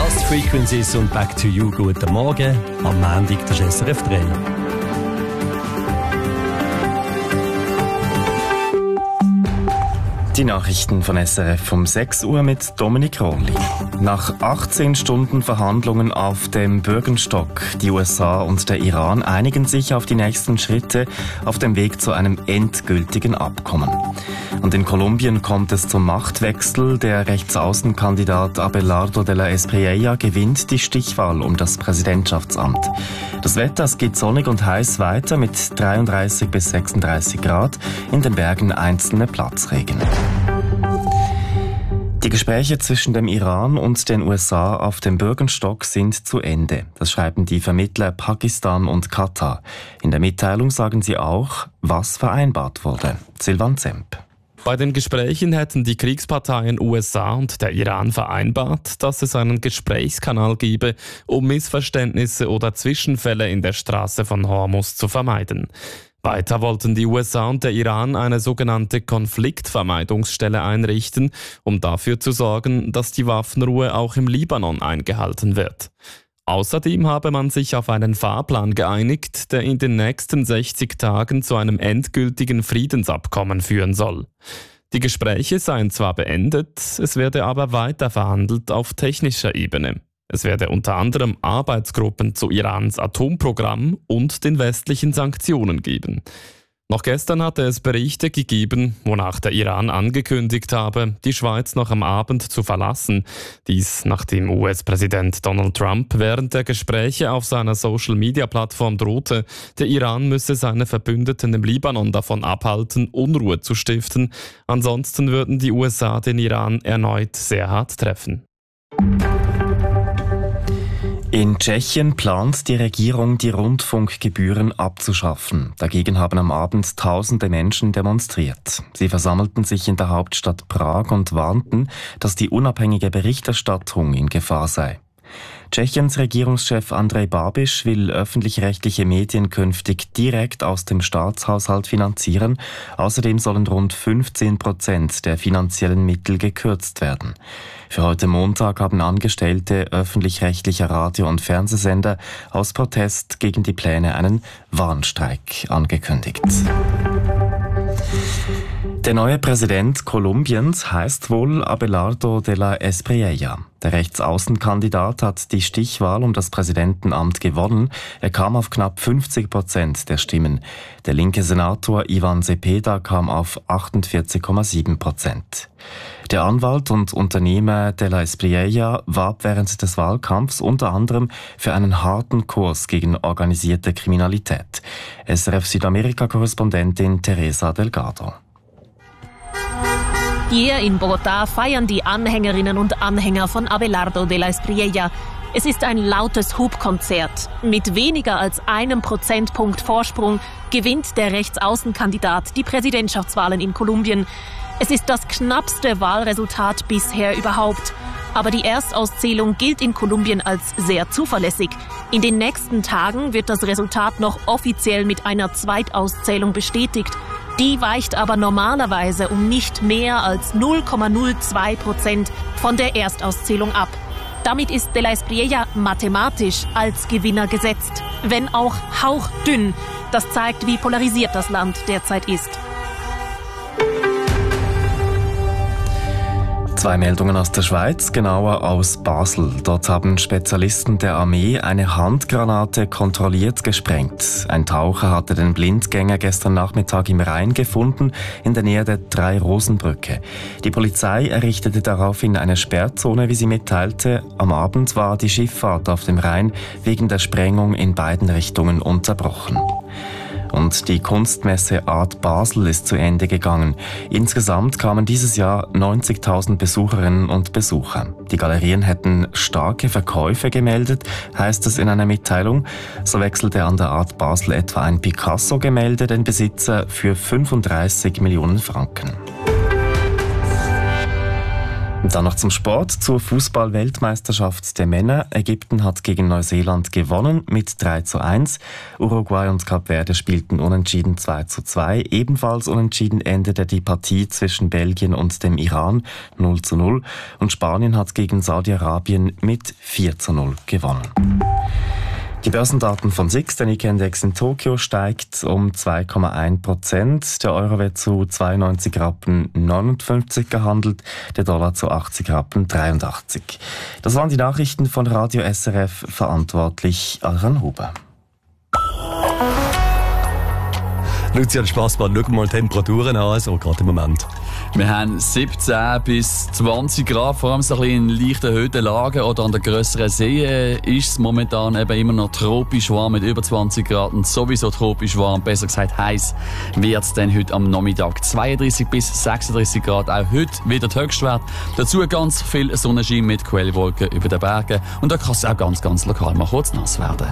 Lost Frequencies und Back to You, guten Morgen. Am Montag, das ist SRF 3. Die Nachrichten von SRF um 6 Uhr mit Dominik Rohrli. Nach 18 Stunden Verhandlungen auf dem Bürgenstock, die USA und der Iran einigen sich auf die nächsten Schritte auf dem Weg zu einem endgültigen Abkommen. Und in Kolumbien kommt es zum Machtwechsel. Der Rechtsaußenkandidat Abelardo de la Espriella gewinnt die Stichwahl um das Präsidentschaftsamt. Das Wetter, es geht sonnig und heiß weiter mit 33 bis 36 Grad, in den Bergen einzelne Platzregen. Die Gespräche zwischen dem Iran und den USA auf dem Bürgenstock sind zu Ende. Das schreiben die Vermittler Pakistan und Katar. In der Mitteilung sagen sie auch, was vereinbart wurde. Silvan Zemp. Bei den Gesprächen hätten die Kriegsparteien USA und der Iran vereinbart, dass es einen Gesprächskanal gebe, um Missverständnisse oder Zwischenfälle in der Straße von Hormuz zu vermeiden. Weiter wollten die USA und der Iran eine sogenannte Konfliktvermeidungsstelle einrichten, um dafür zu sorgen, dass die Waffenruhe auch im Libanon eingehalten wird. Außerdem habe man sich auf einen Fahrplan geeinigt, der in den nächsten 60 Tagen zu einem endgültigen Friedensabkommen führen soll. Die Gespräche seien zwar beendet, es werde aber weiter verhandelt auf technischer Ebene. Es werde unter anderem Arbeitsgruppen zu Irans Atomprogramm und den westlichen Sanktionen geben. Noch gestern hatte es Berichte gegeben, wonach der Iran angekündigt habe, die Schweiz noch am Abend zu verlassen. Dies nachdem US-Präsident Donald Trump während der Gespräche auf seiner Social-Media-Plattform drohte, der Iran müsse seine Verbündeten im Libanon davon abhalten, Unruhe zu stiften. Ansonsten würden die USA den Iran erneut sehr hart treffen. In Tschechien plant die Regierung, die Rundfunkgebühren abzuschaffen. Dagegen haben am Abend tausende Menschen demonstriert. Sie versammelten sich in der Hauptstadt Prag und warnten, dass die unabhängige Berichterstattung in Gefahr sei. Tschechiens Regierungschef Andrej Babiš will öffentlich-rechtliche Medien künftig direkt aus dem Staatshaushalt finanzieren. Außerdem sollen rund 15% der finanziellen Mittel gekürzt werden. Für heute Montag haben Angestellte öffentlich-rechtlicher Radio- und Fernsehsender aus Protest gegen die Pläne einen Warnstreik angekündigt. Der neue Präsident Kolumbiens heißt wohl Abelardo de la Espriella. Der Rechtsaußenkandidat hat die Stichwahl um das Präsidentenamt gewonnen. Er kam auf knapp 50% der Stimmen. Der linke Senator Ivan Cepeda kam auf 48,7%. Der Anwalt und Unternehmer de la Espriella warb während des Wahlkampfs unter anderem für einen harten Kurs gegen organisierte Kriminalität. SRF Südamerika-Korrespondentin Teresa Delgado. Hier in Bogotá feiern die Anhängerinnen und Anhänger von Abelardo de la Espriella. Es ist ein lautes Hubkonzert. Mit weniger als 1 Prozentpunkt Vorsprung gewinnt der Rechtsaußenkandidat die Präsidentschaftswahlen in Kolumbien. Es ist das knappste Wahlresultat bisher überhaupt. Aber die Erstauszählung gilt in Kolumbien als sehr zuverlässig. In den nächsten Tagen wird das Resultat noch offiziell mit einer Zweitauszählung bestätigt. Die weicht aber normalerweise um nicht mehr als 0,02% von der Erstauszählung ab. Damit ist de la Espriella mathematisch als Gewinner gesetzt, wenn auch hauchdünn. Das zeigt, wie polarisiert das Land derzeit ist. 2 Meldungen aus der Schweiz, genauer aus Basel. Dort haben Spezialisten der Armee eine Handgranate kontrolliert gesprengt. Ein Taucher hatte den Blindgänger gestern Nachmittag im Rhein gefunden, in der Nähe der 3-Rosen-Brücke. Die Polizei errichtete daraufhin eine Sperrzone, wie sie mitteilte. Am Abend war die Schifffahrt auf dem Rhein wegen der Sprengung in beiden Richtungen unterbrochen. Und die Kunstmesse Art Basel ist zu Ende gegangen. Insgesamt kamen dieses Jahr 90.000 Besucherinnen und Besucher. Die Galerien hätten starke Verkäufe gemeldet, heißt es in einer Mitteilung. So wechselte an der Art Basel etwa ein Picasso-Gemälde den Besitzer für 35 Millionen Franken. Dann noch zum Sport, zur Fußball-Weltmeisterschaft der Männer. Ägypten hat gegen Neuseeland gewonnen mit 3:1. Uruguay und Kap Verde spielten unentschieden 2:2. Ebenfalls unentschieden endete die Partie zwischen Belgien und dem Iran 0:0. Und Spanien hat gegen Saudi-Arabien mit 4:0 gewonnen. Die Börsendaten von SIX, der Nikkei-Index in Tokio steigt um 2,1%. Der Euro wird zu 92,59 Rappen gehandelt, der Dollar zu 80,83 Rappen. Das waren die Nachrichten von Radio SRF, verantwortlich Aran Huber. Lucian Spassmann, schauen wir mal die Temperaturen an, so gerade im Moment. Wir haben 17 bis 20 Grad, vor allem so ein bisschen in leicht erhöhten Lagen oder an den grösseren Seen ist es momentan eben immer noch tropisch warm mit über 20 Grad und sowieso tropisch warm, besser gesagt heiß wird es dann heute am Nachmittag. 32 bis 36 Grad, auch heute wieder der Höchstwert. Dazu ganz viel Sonnenschein mit Quellwolken über den Bergen und da kann es auch ganz lokal mal kurz nass werden.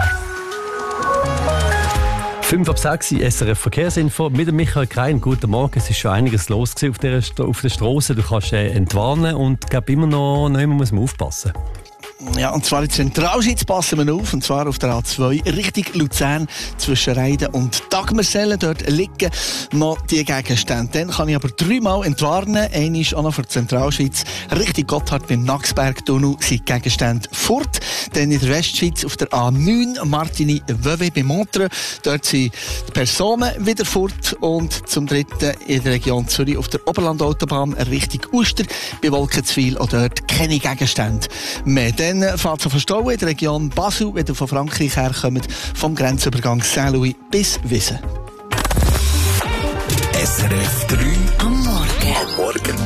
5:06 SRF Verkehrsinfo mit dem Michael Krein. Guten Morgen. Es ist schon einiges los auf der Strasse. Du kannst entwarnen und glaube immer noch muss man aufpassen. Ja, und zwar in Zentralschweiz passen wir auf, und zwar auf der A2 Richtung Luzern zwischen Reiden und Dagmersellen. Dort liegen noch die Gegenstände. Dann kann ich aber 3-mal entwarnen. Einer ist auch noch für die Zentralschweiz Richtung Gotthard beim Naxbergtunnel sind Gegenstände fort. Dann in der Westschweiz auf der A9 Martigny-Vevey bei Montreux. Dort sind die Personen wieder fort. Und zum Dritten in der Region Zürich auf der Oberlandautobahn Richtung Uster bei Wolkenswil. Auch dort keine Gegenstände mehr. Dann fährt es verstauen in der Region Basel, wenn ihr von Frankreich herkommt, vom Grenzübergang Saint-Louis bis Wissen. SRF 3 am Morgen. Am Morgen.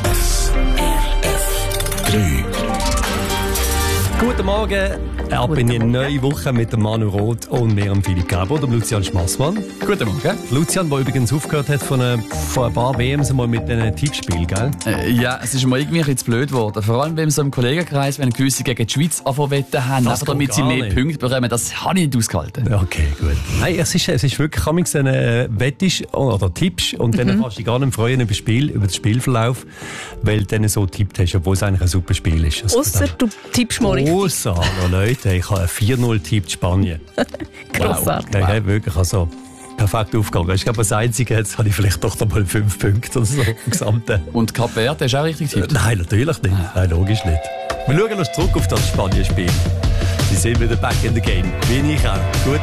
SRF 3. Guten Morgen. Ab in die neue Woche mit dem Manu Roth und mir, Philipp Gerber und Lucian Schmassmann. Guten Morgen. Lucian, der übrigens aufgehört hat von ein paar WMs mal mit einem Tippspiel, gell? Ja, es ist mir irgendwie ein bisschen blöd geworden. Vor allem, wenn so im Kollegenkreis, wenn gewisse gegen die Schweiz wetten haben, aber damit sie mehr Punkte bekommen, das habe ich nicht ausgehalten. Okay, gut. Nein, es ist wirklich, wenn du wettest oder tippst und dann kannst du dich gar nicht freuen über den Spielverlauf, weil du dann so getippt hast, obwohl es eigentlich ein super Spiel ist. Also ausser du tippst mal richtig. Ausser, Leute, ich habe 4:0 tippt Spanien. Grossartig. Wow. Ja, wirklich, also perfekt aufgegangen. Ich glaube, das Einzige, jetzt habe ich vielleicht doch noch mal 5 Punkte oder so im Gesamten. Und Kap Verde hast du auch richtig getippt? Nein, natürlich nicht. Nein, logisch nicht. Wir schauen noch zurück auf das Spanien-Spiel. Sie sind wieder back in the game. Wie ich auch. Gut.